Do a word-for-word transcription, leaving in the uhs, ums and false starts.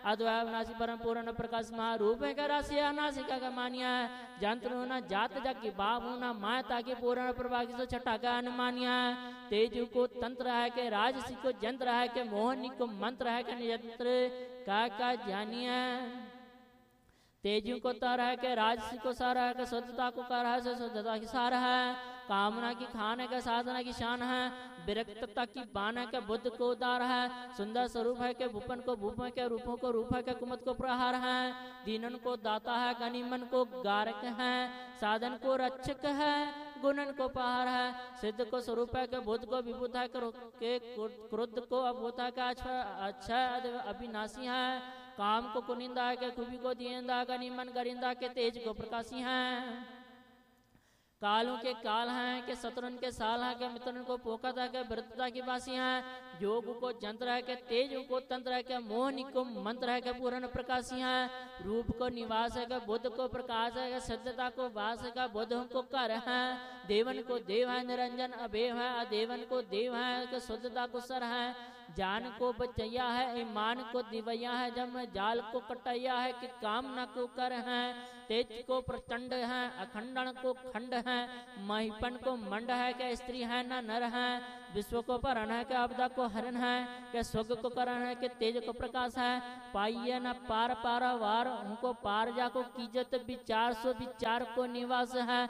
अद्वैत नासी परम पूर्ण प्रकाश महारूप है का राशि अनासिका का मानिया है जंत्र न जात जग की बाबू न मायता की पूर्ण प्रभा की सो छठा का अनुमानिया है तेजु को तंत्र है के राजसी को जंत्र है के मोहनी को मंत्र है के नियंत्र का का जानिया तेजु को तर है के राजसी को सारा है के शुद्धता को कर है से शुद्धता की सारा है कामना की खाने का साधना की शान है विरक्तता की बान है के बुद्ध को उदार है सुंदर स्वरूप है के भूपन को भूप है के रूपों को रूप है के कुमत को प्रहार है दीनन को दाता है गनिमन को गारक है साधन को रक्षक है गुणन को पहार है सिद्ध को स्वरूप है के बुद्ध को विभूत है के क्रोध को अभूत है का अच्छा अच्छा अविनाशी है काम को कुनिंदा है के खूबी को दियंदा गनिमन गरिंदा के तेज को प्रकाशी है कालों के काल हैं के शत्रुन के साल हैं के मित्रन को पोखत है के वृद्धता की बासी हैं योग को जंत्र है के तेज को तंत्र है के मोहनी को मंत्र है के पूर्ण प्रकाशी हैं रूप को निवास है के बुद्ध को प्रकाश है के सिद्धता को वास है का बुद्ध को कर है देवन को देव है निरंजन अभेव है अदेवन को देव है के शुद्धता को सर है जान को बचैया है ईमान को दिवैया है जब जाल को कटैया है कि कामना को कर है तेज को प्रचंड है अखंडन को खंड है महिपन को मंड है के स्त्री है न नर है विश्व को परण है के आपदा को हरण है के स्वर्ग को करण है के तेज को प्रकाश है पाइये न पार पारा वार उनको पार जा को कीजत विचार सो विचार को निवास है